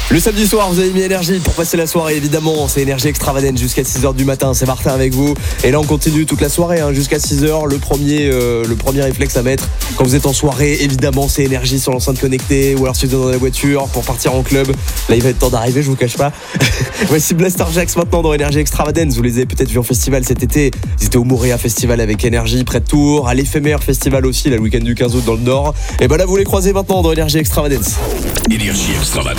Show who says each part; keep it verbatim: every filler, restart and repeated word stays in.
Speaker 1: Le samedi soir, vous avez mis énergie pour passer la soirée, évidemment. C'est Énergie Extravagance jusqu'à six heures du matin. C'est Martin avec vous. Et là, on continue toute la soirée hein, jusqu'à six heures. Le premier, euh, le premier réflexe à mettre quand vous êtes en soirée, évidemment, c'est énergie sur l'enceinte connectée. Ou alors si vous êtes dans la voiture pour partir en club. Là, il va être temps d'arriver, je vous cache pas. Voici Blaster Jacks maintenant dans Énergie Extravagance. Vous les avez peut-être vus en festival cet été. Ils étaient au Moria Festival avec Énergie près de Tours. À l'Éphémère Festival aussi, là, le week-end du quinze août dans le Nord. Et ben là, vous les croisez maintenant dans Énergie Extravagance.
Speaker 2: Énergie Extravagance.